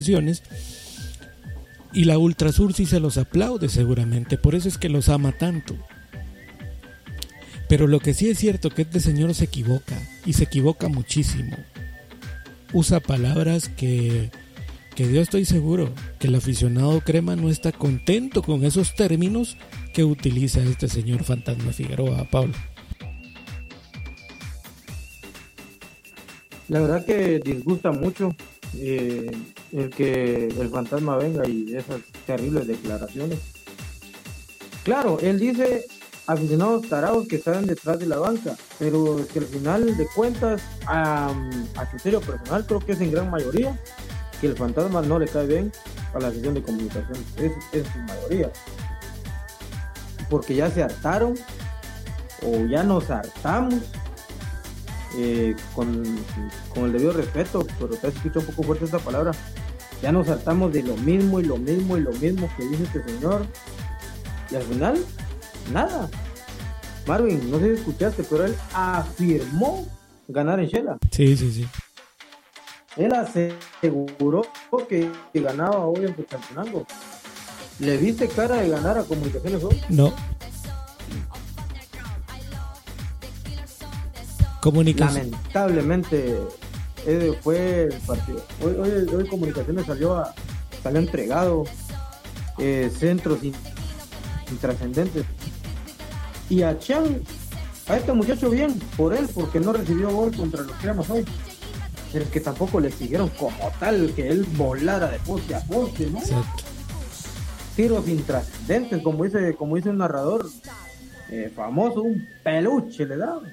y la Ultrasur sí se los aplaude seguramente, por eso es que los ama tanto. Pero lo que sí es cierto que este señor se equivoca, y se equivoca muchísimo. Usa palabras que yo estoy seguro que el aficionado crema no está contento con esos términos que utiliza este señor Fantasma Figueroa, Pablo. La verdad que disgusta mucho el que el fantasma venga y de esas terribles declaraciones. Claro, él dice aficionados tarados que están detrás de la banca, pero es que al final de cuentas, a criterio personal, creo que es en gran mayoría que el fantasma no le cae bien a la sesión de comunicación. Es su mayoría. Porque ya se hartaron, o ya nos hartamos, con el debido respeto, pero te escucha un poco fuerte esta palabra, ya nos hartamos de lo mismo y lo mismo y lo mismo que dice este señor, y al final, nada. Marvin, no sé si escuchaste, pero él afirmó ganar en Shela. Sí. Él aseguró que ganaba hoy en Quetzaltenango. ¿Le viste cara de ganar a Comunicaciones hoy? No. Lamentablemente fue el partido. Hoy Comunicaciones salió entregado, centros intrascendentes. Y a este muchacho bien, por él, porque no recibió gol contra los cremas hoy. Pero es que tampoco le siguieron como tal que él volara de poste a poste, ¿no? Exacto. Tiros intrascendentes, como dice un narrador famoso, un peluche le da.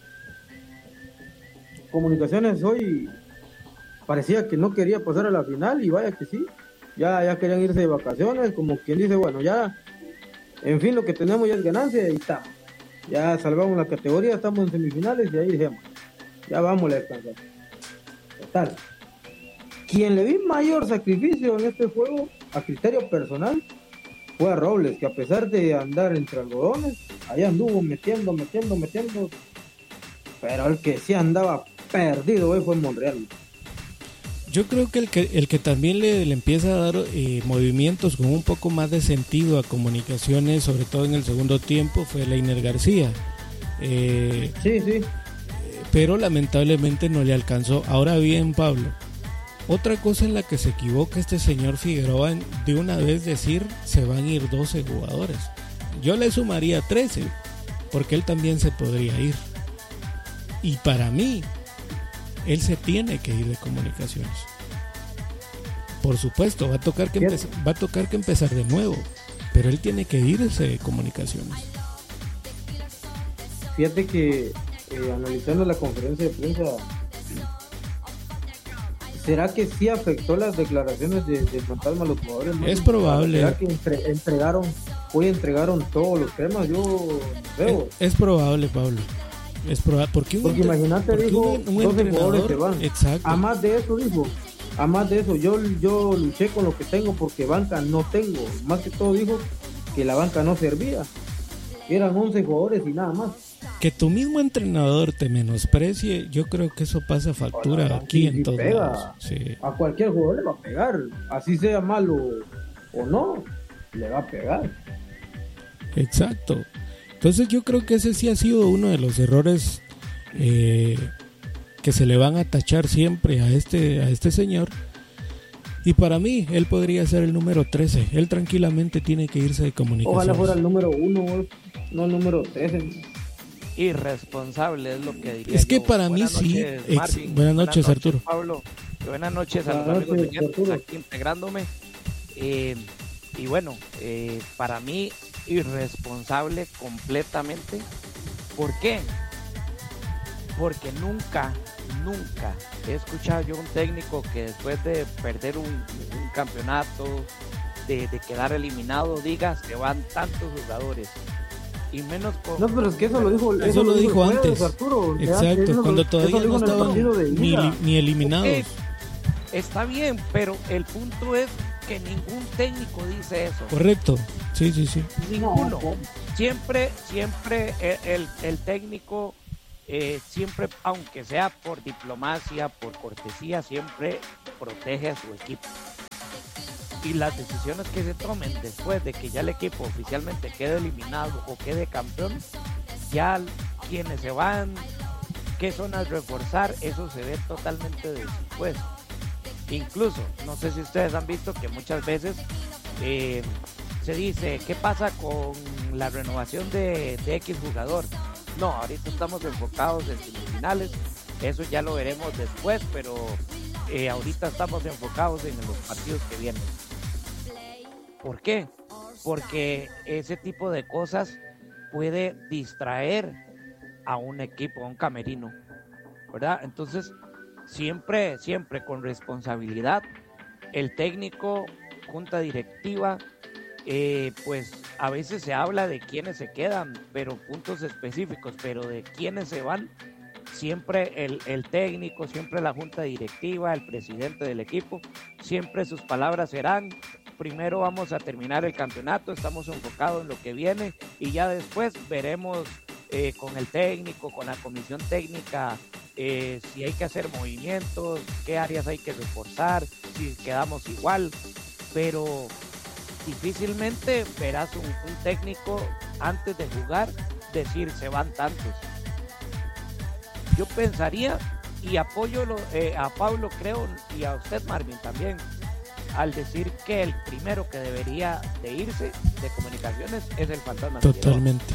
Comunicaciones hoy parecía que no quería pasar a la final, y vaya que sí, ya querían irse de vacaciones, como quien dice, bueno, ya, en fin, lo que tenemos ya es ganancia y está. Ya salvamos la categoría, estamos en semifinales y ahí dijimos, ya vamos a descansar. Total. Quien le vi mayor sacrificio en este juego, a criterio personal, fue a Robles, que a pesar de andar entre algodones, ahí anduvo metiendo, pero el que sí andaba perdido hoy fue Monreal. Yo creo que el que también le empieza a dar movimientos con un poco más de sentido a Comunicaciones, sobre todo en el segundo tiempo, fue Leiner García. Sí. Pero lamentablemente no le alcanzó. Ahora bien, Pablo, otra cosa en la que se equivoca este señor Figueroa, de una vez decir se van a ir 12 jugadores. Yo le sumaría 13, porque él también se podría ir. Y para mí, él se tiene que ir de Comunicaciones. Por supuesto, va a tocar que empezar de nuevo, pero él tiene que irse de Comunicaciones. Fíjate que analizando la conferencia de prensa, ¿será que sí afectó las declaraciones de Fantasma a los jugadores? ¿No? Es probable. ¿Será que entregaron todos los temas? Yo veo. Es probable, Pablo. Es probable. Porque imagínate, dijo, un 12 jugadores se van. Exacto. A más de eso, yo luché con lo que tengo porque banca no tengo. Más que todo dijo que la banca no servía. Eran 11 jugadores y nada más. Que tu mismo entrenador te menosprecie, yo creo que eso pasa factura aquí en todos lados. Sí. A cualquier jugador le va a pegar, así sea malo o no, le va a pegar. Exacto. Entonces yo creo que ese sí ha sido uno de los errores que se le van a tachar siempre a este señor. Y para mí, él podría ser el número 13. Él tranquilamente tiene que irse de Comunicaciones. Ojalá fuera el número 1, no el número 13. Irresponsable es lo que diría. Es que yo. para Buenas mí noches, sí. Marvin. Buenas noches, Arturo. Pablo. Buenas noches a los amigos de aquí integrándome. Y bueno, para mí, irresponsable completamente. ¿Por qué? Porque nunca he escuchado yo un técnico que después de perder un campeonato, de quedar eliminado, diga se van tantos jugadores. Y menos con... No, pero es que eso lo dijo antes, Arturo. Exacto, cuando todavía no estaban ni eliminados. Okay. Está bien, pero el punto es que ningún técnico dice eso. Correcto, sí. Ninguno. Siempre el técnico, siempre, aunque sea por diplomacia, por cortesía, siempre protege a su equipo. y las decisiones que se tomen después de que ya el equipo oficialmente quede eliminado o quede campeón, ya quienes se van, qué zonas reforzar, eso se ve totalmente después. Incluso, no sé si ustedes han visto que muchas veces se dice, ¿qué pasa con la renovación de X jugador? No, ahorita estamos enfocados en semifinales, eso ya lo veremos después, pero ahorita estamos enfocados en los partidos que vienen. ¿Por qué? Porque ese tipo de cosas puede distraer a un equipo, a un camerino, ¿verdad? Entonces, siempre con responsabilidad, el técnico, junta directiva, pues a veces se habla de quiénes se quedan, pero puntos específicos, pero de quiénes se van, siempre el técnico, siempre la junta directiva, el presidente del equipo, siempre sus palabras serán: primero vamos a terminar el campeonato, estamos enfocados en lo que viene y ya después veremos con el técnico, con la comisión técnica, si hay que hacer movimientos, qué áreas hay que reforzar, si quedamos igual, pero difícilmente verás un técnico antes de jugar decir se van tantos. Yo pensaría, y apoyo a Pablo, creo, y a usted, Marvin, también, al decir que el primero que debería de irse de Comunicaciones es el Fantasma. Totalmente.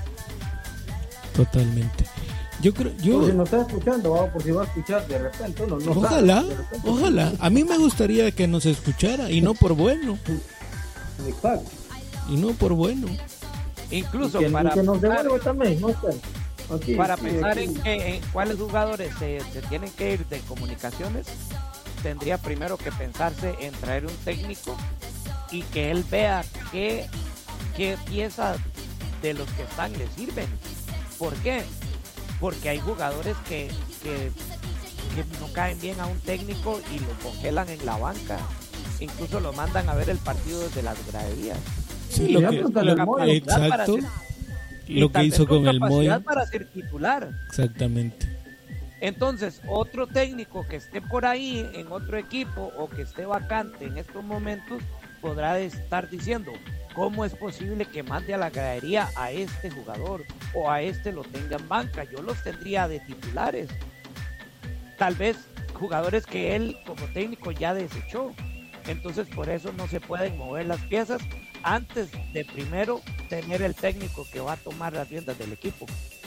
Yo creo, por si no está escuchando, o por si va a escuchar de repente, ojalá. A mí me gustaría que nos escuchara y no por bueno. Exacto. Y no por bueno. Incluso que para que nos devuelva también, no sé. Aquí, para sí, pensar aquí. en cuáles jugadores se tienen que ir de Comunicaciones, tendría primero que pensarse en traer un técnico y que él vea qué piezas de los que están le sirven. ¿Por qué? Porque hay jugadores que no caen bien a un técnico y lo congelan en la banca, incluso lo mandan a ver el partido desde las graderías. Sí, exacto. Lo que hizo con el Moy para ser titular. Exactamente. Entonces, otro técnico que esté por ahí en otro equipo o que esté vacante en estos momentos podrá estar diciendo: ¿cómo es posible que mande a la gradería a este jugador o a este lo tenga en banca? Yo los tendría de titulares. Tal vez jugadores que él como técnico ya desechó. Entonces por eso no se pueden mover las piezas antes de primero tener el técnico que va a tomar las riendas del equipo.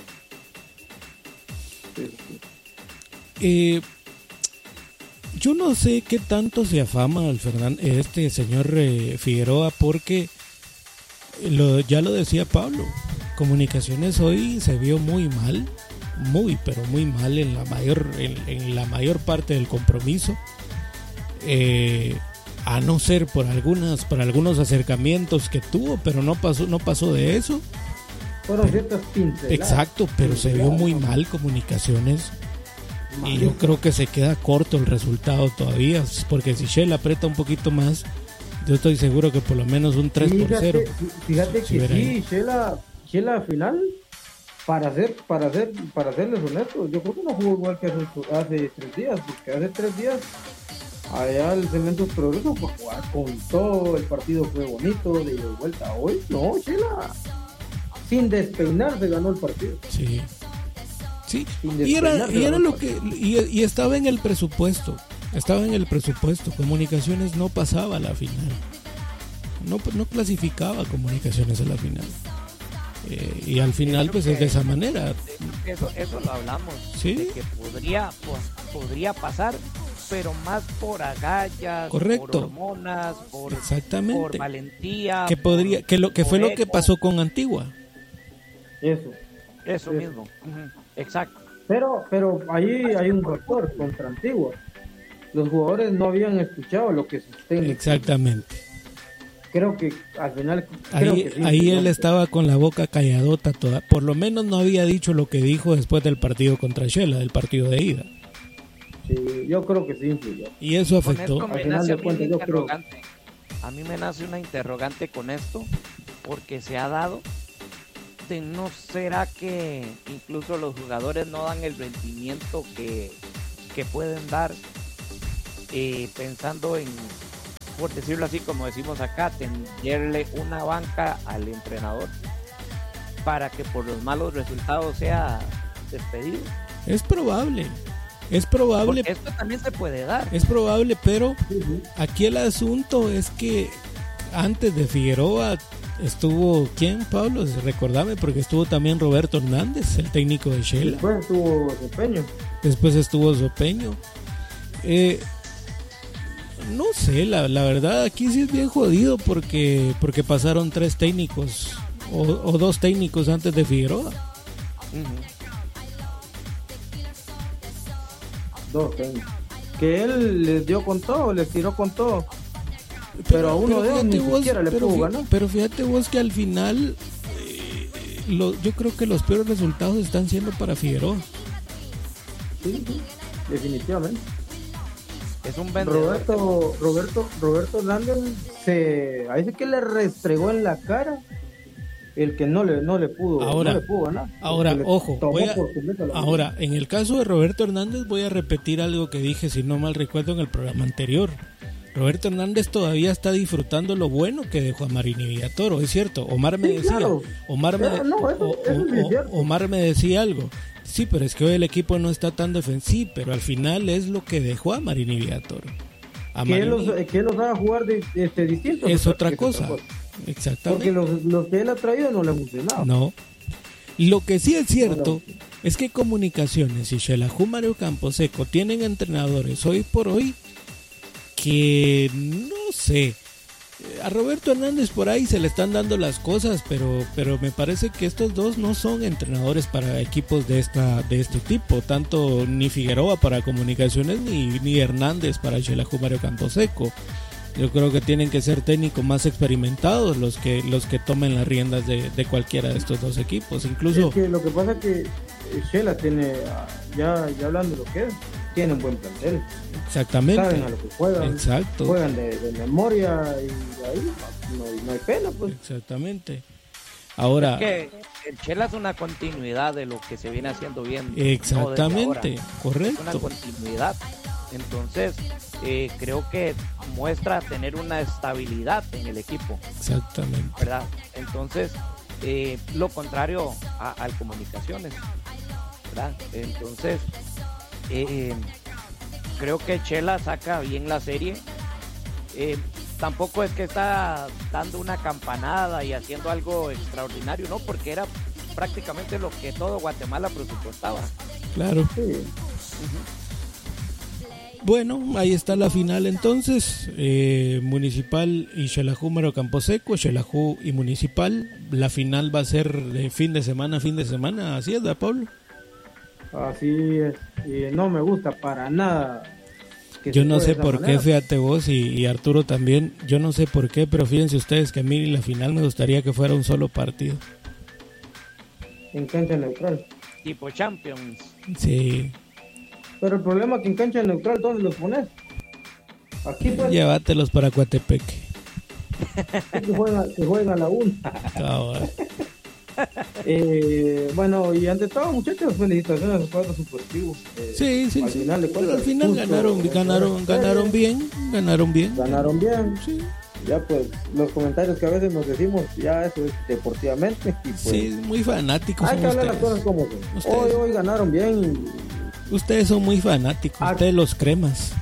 Yo no sé qué tanto se afama este señor Figueroa, porque ya lo decía Pablo, Comunicaciones hoy se vio muy mal, pero muy mal en la mayor parte del compromiso, a no ser por algunos acercamientos que tuvo, pero no pasó de eso. Fueron ciertas pinceladas. Exacto, pero se vio muy mal Comunicaciones. Y yo creo que se queda corto el resultado todavía, porque si Shell aprieta un poquito más, yo estoy seguro que por lo menos un 3-0. Fíjate que sí, Shell al final, para serles honestos, yo creo que no jugó igual que hace 3 días, porque hace 3 días allá el Cementos Progreso fue jugar con todo, el partido fue bonito, de ida y vuelta. Hoy no, Shell sin despeinarse ganó el partido. Sí. Y era lo que y estaba en el presupuesto. Comunicaciones no pasaba a la final. No clasificaba Comunicaciones a la final. Y al final pues es de esa manera. Eso lo hablamos. ¿Sí? De que podría pasar, pero más por agallas, correcto, por hormonas, exactamente, por valentía, que fue lo que pasó con Antigua. Eso mismo. Exacto. Pero ahí hay un factor contra Antigua. Los jugadores no habían escuchado lo que sus técnicos. Exactamente. Creo que al final ahí él estaba con la boca calladota toda. Por lo menos no había dicho lo que dijo después del partido contra Shela, del partido de ida. Sí, yo creo que sí influyó. Y eso afectó. A mí me nace una interrogante con esto, porque se ha dado. ¿No será que incluso los jugadores no dan el rendimiento que pueden dar, pensando en por decirlo así, como decimos acá, tenderle una banca al entrenador para que por los malos resultados sea despedido. Es probable. Porque esto también se puede dar. Es probable, pero aquí el asunto es que antes de Figueroa estuvo, ¿quién, Pablo? Recordame, porque estuvo también Roberto Hernández, el técnico de Shela. Después estuvo Sopeño. No sé, la verdad aquí sí es bien jodido porque pasaron 3 técnicos o 2 técnicos antes de Figueroa. 2 técnicos. Que él les dio con todo, les tiró con todo. Pero a uno de ellos ni siquiera le pudo ganar. Pero fíjate vos que al final yo creo que los peores resultados están siendo para Figueroa. Sí, definitivamente. Es un vendedor. Roberto Hernández ahí sí que le restregó en la cara el que no le pudo ganar. Ahora, ojo, ahora, en el caso de Roberto Hernández voy a repetir algo que dije, si no mal recuerdo, en el programa anterior. Roberto Hernández todavía está disfrutando lo bueno que dejó a Marini Villatoro, es cierto. Omar me decía, claro. Omar me decía algo. Sí, pero es que hoy el equipo no está tan defensivo, pero al final es lo que dejó a Marini Villatoro. Que él los haga jugar distinto. Es otra cosa. Exactamente. Porque los que él ha traído no le han funcionado. No. Lo que sí es cierto es que Comunicaciones y Xelajú Mario Camposeco tienen entrenadores hoy por hoy que no sé. A Roberto Hernández por ahí se le están dando las cosas, pero me parece que estos dos no son entrenadores para equipos de este tipo, tanto ni Figueroa para Comunicaciones ni Hernández para Xelajú Mario Camposeco. Yo creo que tienen que ser técnicos más experimentados los que tomen las riendas de cualquiera de estos dos equipos. Incluso es que lo que pasa es que Shela tiene, ya hablando de lo que es, tiene un buen plantel. Exactamente. Saben a lo que juegan. Exacto. Juegan de memoria y ahí no hay pena, pues. Exactamente. Ahora, es que el Shela es una continuidad de lo que se viene haciendo bien. Exactamente, correcto. Es una continuidad. Entonces, creo que muestra tener una estabilidad en el equipo. Exactamente. ¿Verdad? Entonces, lo contrario al Comunicaciones, ¿verdad? Entonces, creo que Shela saca bien la serie. Tampoco es que está dando una campanada y haciendo algo extraordinario, ¿no? Porque era prácticamente lo que todo Guatemala presupuestaba. Claro. Sí. Bueno, ahí está la final entonces, Municipal y Xelajú Mario Camposeco, Xelajú y Municipal. La final va a ser de fin de semana, así es, ¿verdad, Pablo? Así es, y no me gusta para nada. Yo no sé por qué, fíjate vos y Arturo también, yo no sé por qué, pero fíjense ustedes que a mí la final me gustaría que fuera un solo partido. En cancha neutral. Tipo Champions. Sí. Pero el problema es que en cancha neutral, ¿dónde los pones? Aquí pues. Llévatelos para Coatepeque. Que juegan a la 1. Bueno, y ante todo, muchachos, felicitaciones a los cuadros superactivos. Sí. Al final ganaron bien. Ganaron bien. Sí. Ya pues, los comentarios que a veces nos decimos, ya eso es deportivamente. Y pues, sí, muy fanáticos. Hay que hablar las cosas como son. Hoy ganaron bien. Ustedes son muy fanáticos, ustedes los cremas.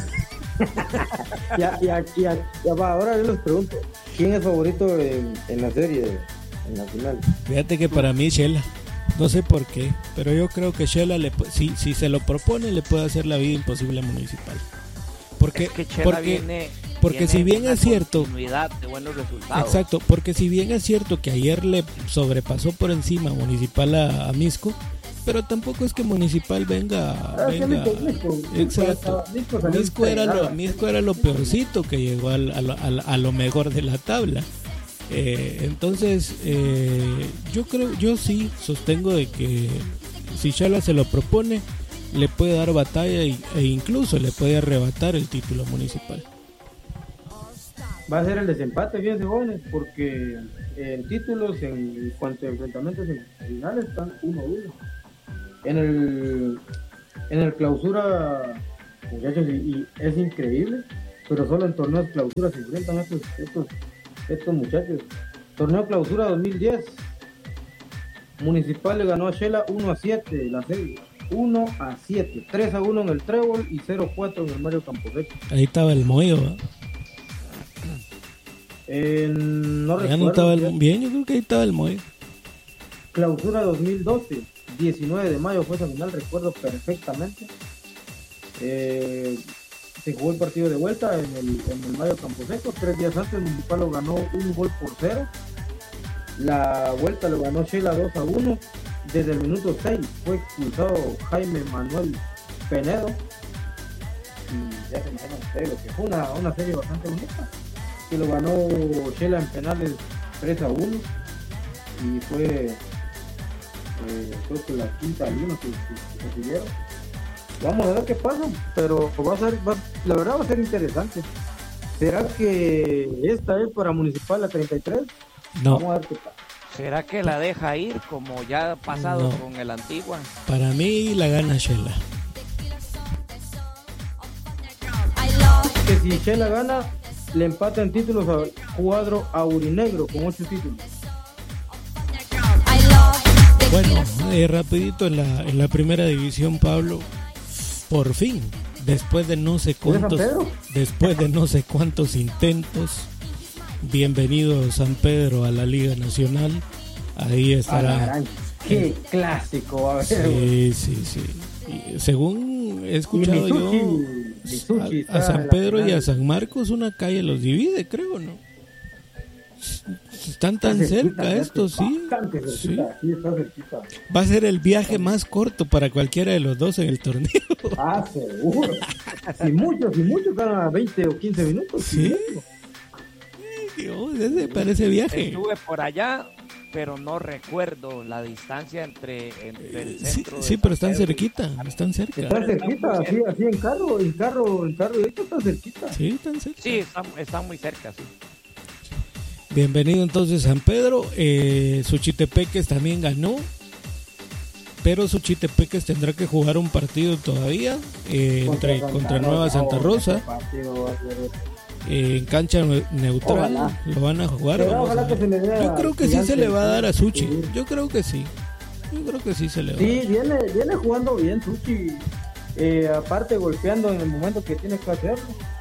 Ya va, ahora yo les pregunto, ¿quién es favorito en la serie, en la final? Fíjate que para mí Shela, no sé por qué, pero yo creo que Shela, si se lo propone, le puede hacer la vida imposible a Municipal. Porque si bien es cierto, de buenos resultados. Exacto, porque si bien es cierto que ayer le sobrepasó por encima Municipal a Misco, pero tampoco es que Municipal venga. Exacto. Misco era lo peorcito que llegó a lo mejor de la tabla. Entonces, yo sí sostengo de que si Xela se lo propone, le puede dar batalla e incluso le puede arrebatar el título Municipal. Va a ser el desempate, fíjense jóvenes, porque en títulos, en cuanto a enfrentamientos en finales, están 1-1. En el clausura, muchachos, y es increíble, pero solo en torneos clausura se enfrentan estos muchachos. Torneo clausura 2010, Municipal le ganó a Shela 1-7 la serie. 1-7, 3-1 en el Trébol y 0-4 en el Mario Camposeco. Ahí estaba el Moyo, ¿eh? No recuerdo. No estaba bien, yo creo que ahí estaba el Moyo. Clausura 2012, 19 de mayo fue esa final, recuerdo perfectamente. Se jugó el partido de vuelta en el Mario Camposeco. 3 días antes el Municipal lo ganó 1-0. La vuelta lo ganó Shela 2-1. Desde el minuto 6 fue expulsado Jaime Manuel Penedo. Y ya se imaginan ustedes lo que fue una serie bastante bonita. Que lo ganó Shela en penales 3-1. Y fue creo que la quinta luna que consiguieron. Vamos a ver qué pasa, pero la verdad va a ser interesante. ¿Será que esta es para Municipal la 33? No. Vamos a ver qué pasa. ¿Será que la deja ir como ya ha pasado con el Antigua? Para mí la gana Shela. Que si Shela gana, le empata en títulos al cuadro aurinegro con 8 títulos. Bueno, rapidito en la primera división, Pablo, por fin, después de no sé cuántos intentos, bienvenido San Pedro a la Liga Nacional. Ahí estará. ¡Qué clásico va a haber! Sí. Y según he escuchado a San Pedro y a San Marcos una calle los divide, creo, ¿no? Están tan cerca estos, sí. Está cerquita. Va a ser el viaje más corto para cualquiera de los dos en el torneo. Seguro. Si muchos están a 20 o 15 minutos. Sí. Dios, ese parece viaje. Estuve por allá, pero no recuerdo la distancia entre el centro. Sí, pero están cerquita, están cerca. Están cerquita, así en carro, directo está cerquita. Sí, están cerca. Sí, están muy cerca, sí. Bienvenido entonces San Pedro. Suchitepeques también ganó, pero Suchitepeques tendrá que jugar un partido todavía contra Nueva Santa Rosa. En cancha neutral. Ojalá. Lo van a jugar. Yo creo que sí se le va a dar a Suchi. Yo creo que sí se le va a dar. Sí, viene jugando bien Suchi. Aparte golpeando en el momento que tiene que hacerlo.